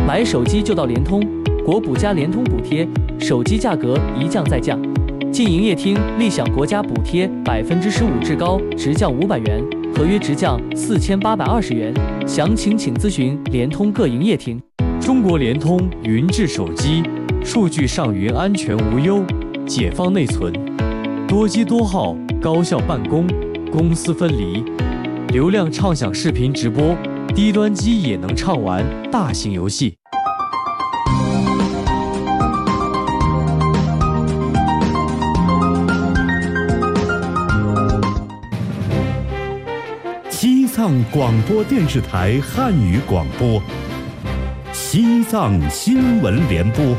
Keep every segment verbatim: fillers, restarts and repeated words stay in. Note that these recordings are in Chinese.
买手机就到联通，国补加联通补贴，手机价格一降再降。进营业厅立享国家补贴百分之十五，至高直降五百元，合约直降四千八百二十元。详情请咨询联通各营业厅。 中国联通云智手机，数据上云安全无忧，解放内存，多机多号，高效办公，公私分离，流量畅享视频直播，低端机也能畅玩大型游戏。 西藏广播电视台汉语广播，西藏新闻联播。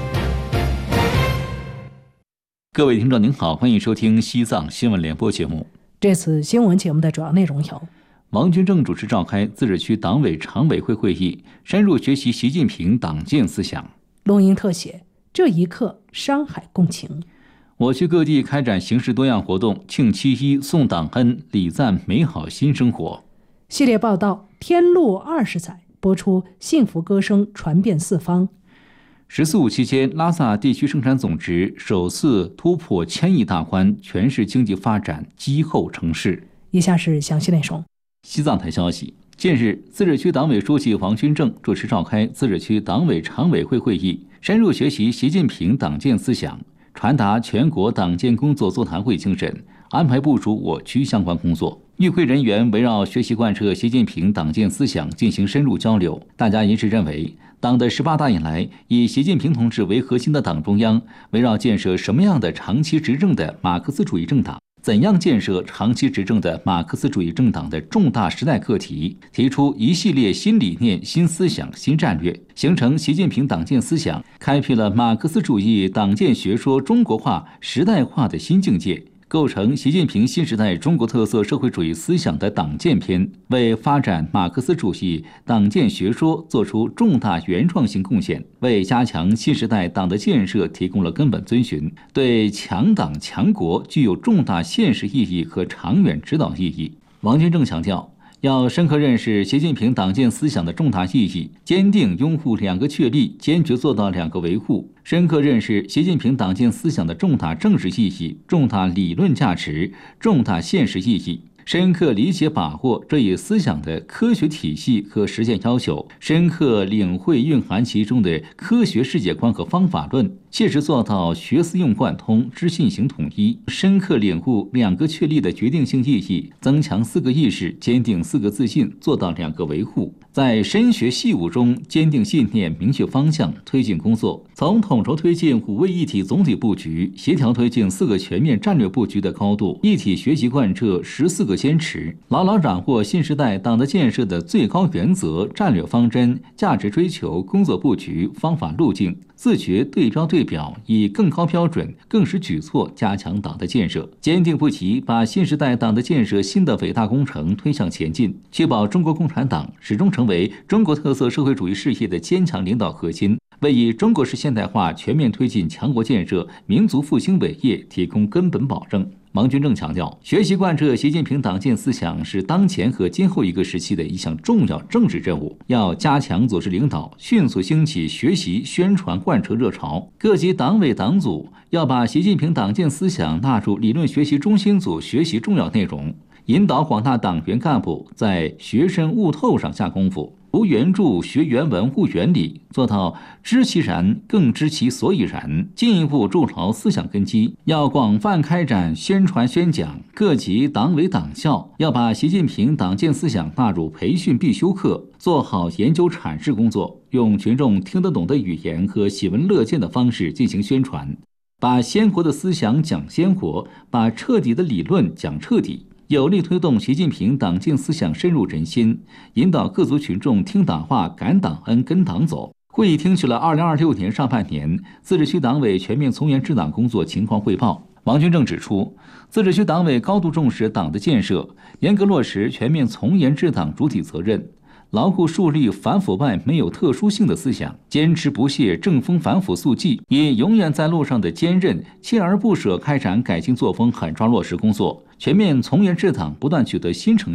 各位听众您好，欢迎收听西藏新闻联播节目。 这次新闻节目的主要内容有： 王军正主持召开自治区党委常委会会议，深入学习习近平党建思想； 录音特写，这一刻山海共情。 我区各地开展形式多样活动，庆七一，送党恩，礼赞美好新生活。 系列报道天路二十载，播出幸福歌声传遍四方。 十四五期间，拉萨地区生产总值首次突破千亿大关，全市经济发展基后成势。 以下是详细内容。 西藏台消息，近日，自治区党委书记王军正主持召开自治区党与常委会会议，深入学习习近平党建思想，传达全国党建工作座谈会精神，安排部署我区相关工作。与会人员围绕学习贯彻习近平党建思想进行深入交流。大家一致认为，党的十八大以来，以习近平同志为核心的党中央，围绕建设什么样的长期执政的马克思主义政党，怎样建设长期执政的马克思主义政党的重大时代课题，提出一系列新理念、新思想、新战略，形成习近平党建思想，开辟了马克思主义党建学说中国化、时代化的新境界，构成习近平新时代中国特色社会主义思想的党建篇，为发展马克思主义党建学说做出重大原创性贡献，为加强新时代党的建设提供了根本遵循，对强党强国具有重大现实意义和长远指导意义。王军正强调，要深刻认识习近平党建思想的重大意义，坚定拥护两个确立，坚决做到两个维护，深刻认识习近平党建思想的重大政治意义、重大理论价值、重大现实意义，深刻理解把握这一思想的科学体系和实践要求，深刻领会蕴含其中的科学世界观和方法论，切实做到学思用贯通、知信行统一，深刻领悟两个确立的决定性意义，增强四个意识，坚定四个自信，做到两个维护，在深学细悟中坚定信念、明确方向，推进工作，从统筹推进五位一体总体布局，协调推进四个全面战略布局的高度，一体学习贯彻十四个坚持，牢牢掌握新时代党的建设的最高原则、战略方针、价值追求、工作布局、方法路径，自觉对标对表，以更高标准、更实举措加强党的建设，坚定不移把新时代党的建设新的伟大工程推向前进，确保中国共产党始终成为中国特色社会主义事业的坚强领导核心，为以中国式现代化全面推进强国建设、民族复兴伟业提供根本保证。王军正强调，学习贯彻习近平党建思想是当前和今后一个时期的一项重要政治任务，要加强组织领导，迅速兴起学习、宣传、贯彻热潮。各级党委党组要把习近平党建思想纳入理论学习中心组学习重要内容，引导广大党员干部在学深悟透上下功夫，读原著、学原文、悟原理，做到知其然，更知其所以然，进一步筑牢思想根基。要广泛开展宣传宣讲，各级党委党校要把习近平党建思想纳入培训必修课，做好研究阐释工作，用群众听得懂的语言和喜闻乐见的方式进行宣传，把鲜活的思想讲鲜活，把彻底的理论讲彻底，有力推动习近平党建思想深入人心，引导各族群众听党话、感党恩、跟党走。会议听取了二零二六年上半年自治区党委全面从严治党工作情况汇报。王军正指出，自治区党委高度重视党的建设，严格落实全面从严治党主体责任，牢固树立反腐败没有特殊性的思想，坚持不懈正风反腐肃纪，以永远在路上的坚韧、锲而不舍开展改进作风狠抓落实工作，全面从严治党不断取得新成效，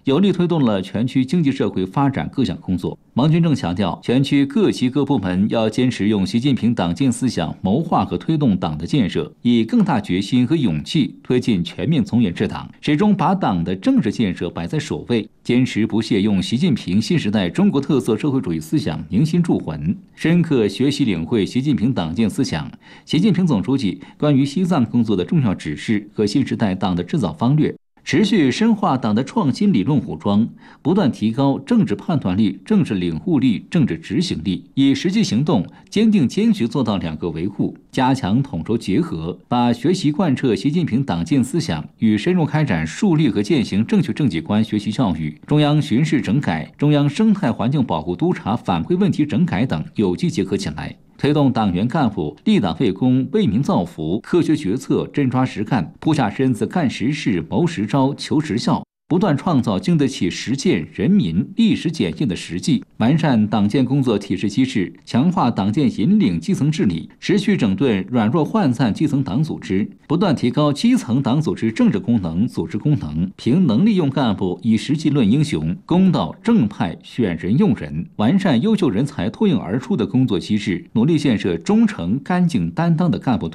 有力推动了全区经济社会发展各项工作。王军正强调，全区各级各部门要坚持用习近平党建思想谋划和推动党的建设，以更大决心和勇气推进全面从严治党，始终把党的政治建设摆在首位，坚持不懈用习近平新时代中国特色社会主义思想凝心铸魂，深刻学习领会习近平党建思想、习近平总书记关于西藏工作的重要指示和新时代党的制造方略，持续深化党的创新理论武装，不断提高政治判断力、政治领悟力、政治执行力，以实际行动坚定坚决做到两个维护，加强统筹结合，把学习贯彻习近平党建思想与深入开展树立和践行正确政绩观学习教育、中央巡视整改、中央生态环境保护督察反馈问题整改等有机结合起来，推动党员干部立党为公、为民造福，科学决策、真抓实干，扑下身子干实事、谋实招、求实效，不断创造经得起实践、人民、历史检验的实际，完善党建工作体制机制，强化党建引领基层治理，持续整顿软弱涣散基层党组织，不断提高基层党组织政治功能、组织功能，凭能力用干部，以实际论英雄，公道正派选人用人，完善优秀人才脱颖而出的工作机制，努力建设忠诚、干净、担当的干部队。